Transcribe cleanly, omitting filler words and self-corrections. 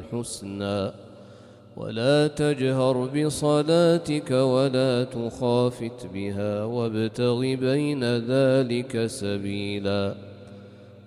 الحسنى ولا تجهر بصلاتك ولا تخافت بها وابتغ بين ذلك سبيلا